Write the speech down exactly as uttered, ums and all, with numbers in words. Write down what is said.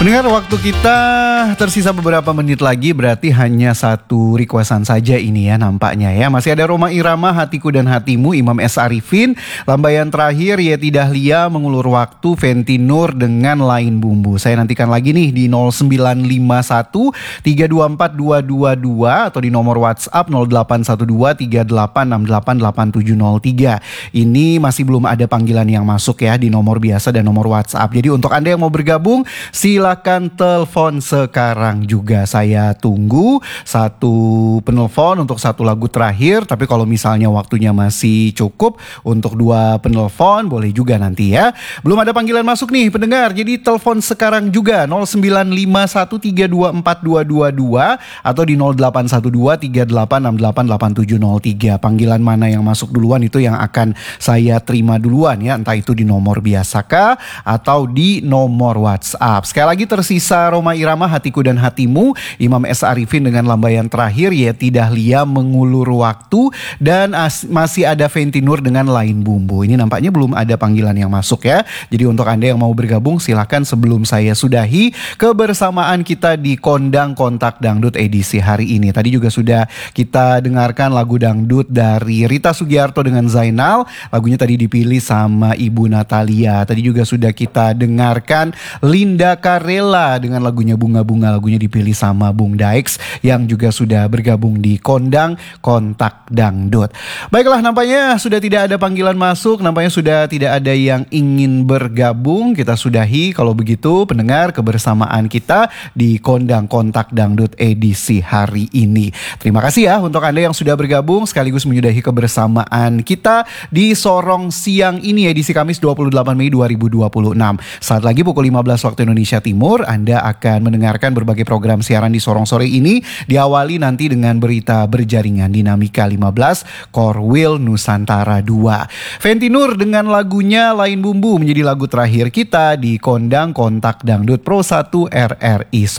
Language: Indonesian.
Pendengar, waktu kita tersisa beberapa menit lagi, berarti hanya satu requestan saja ini ya nampaknya ya. Masih ada Rhoma Irama, Hatiku dan Hatimu, Imam S. Arifin, Lambaian Terakhir, Yeti Dahlia, Mengulur Waktu, Fenty Nur dengan Lain Bumbu. Saya nantikan lagi nih di nol sembilan lima satu tiga dua empat dua dua dua atau di nomor WhatsApp nol delapan satu dua tiga delapan enam delapan delapan tujuh nol tiga. Ini masih belum ada panggilan yang masuk ya di nomor biasa dan nomor WhatsApp. Jadi untuk Anda yang mau bergabung, silakan telepon sekarang juga. Saya tunggu satu penelpon untuk satu lagu terakhir. Tapi kalau misalnya waktunya masih cukup untuk dua penelpon, boleh juga nanti ya. Belum ada panggilan masuk nih pendengar, jadi telepon sekarang juga nol sembilan lima satu tiga dua empat dua dua dua atau di nol delapan satu dua tiga delapan enam delapan delapan tujuh nol tiga. Panggilan mana yang masuk duluan itu yang akan saya terima duluan ya, entah itu di nomor biasa kah atau di nomor WhatsApp. Sekali lagi tersisa Rhoma Irama, Hatiku dan Hatimu, Imam S. Arifin dengan Lambaian Terakhir, Yeti Dahlia, Mengulur Waktu, dan as- masih ada Fenty Nur dengan Lain Bumbu. Ini nampaknya belum ada panggilan yang masuk ya. Jadi untuk Anda yang mau bergabung, silakan sebelum saya sudahi kebersamaan kita di Kondang Kontak Dangdut edisi hari ini. Tadi juga sudah kita dengarkan lagu dangdut dari Rita Sugiarto dengan Zainal. Lagunya tadi dipilih sama Ibu Natalia. Tadi juga sudah kita dengarkan Linda Karela dengan lagunya Bunga-Bunga. Lagunya dipilih sama Bung Daix yang juga sudah bergabung di Kondang Kontak Dangdut. Baiklah, nampaknya sudah tidak ada panggilan masuk. Nampaknya sudah tidak ada yang ingin bergabung. Kita sudahi kalau begitu pendengar kebersamaan kita di Kondang Kontak Dangdut edisi hari ini. Terima kasih ya untuk Anda yang sudah bergabung sekaligus menyudahi kebersamaan kita di Sorong Siang ini edisi Kamis dua puluh delapan Mei dua ribu dua puluh enam. Saat lagi pukul lima belas waktu Indonesia Timur, Anda akan mendengarkan berbagai program siaran di Sorong Sore ini. Diawali nanti dengan berita berjaringan Dinamika lima belas, Korwil Nusantara dua. Fenty Nur dengan lagunya Lain Bumbu menjadi lagu terakhir kita di Kondang Kontak Dangdut Pro satu R R I